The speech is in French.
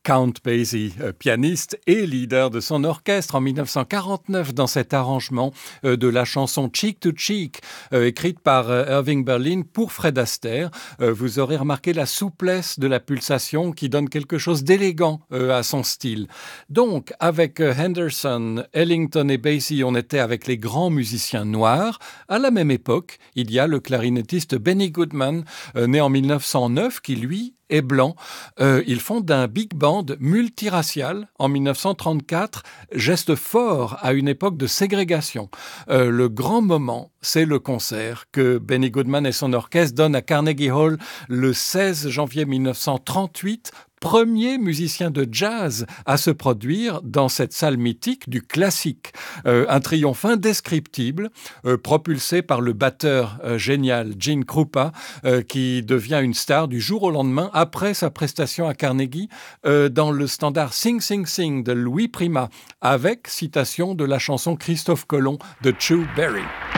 Count Basie, pianiste et leader de son orchestre en 1949 dans cet arrangement de la chanson Cheek to Cheek, écrite par Irving Berlin pour Fred Astaire. Vous aurez remarqué la souplesse de la pulsation qui donne quelque chose d'élégant à son style. Donc, avec Henderson, Ellington et Basie, on était avec les grands musiciens noirs. À la même époque, il y a le clarinettiste Benny Goodman, né en 1909, qui lui est blanc. Ils fondent un big band multiracial en 1934, geste fort à une époque de ségrégation. Le grand moment, c'est le concert que Benny Goodman et son orchestre donnent à Carnegie Hall le 16 janvier 1938, premier musicien de jazz à se produire dans cette salle mythique du classique. Un triomphe indescriptible, propulsé par le batteur génial Gene Krupa, qui devient une star du jour au lendemain après sa prestation à Carnegie dans le standard Sing Sing Sing de Louis Prima, avec citation de la chanson Christophe Colomb de Chu Berry.